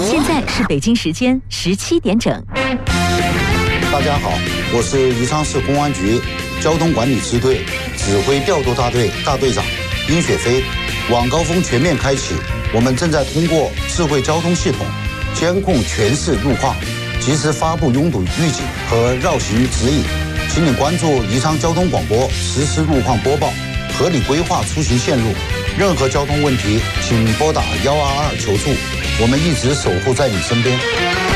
现在是北京时间17点整。 大家好，我是宜昌市公安局交通管理支队指挥调度大队大队长殷雪飞。晚高峰全面开启，我们正在通过智慧交通系统监控全市路况，及时发布拥堵预警和绕行指引。请你关注宜昌交通广播实时路况播报，合理规划出行线路。任何交通问题，请拨打122求助，我们一直守护在你身边。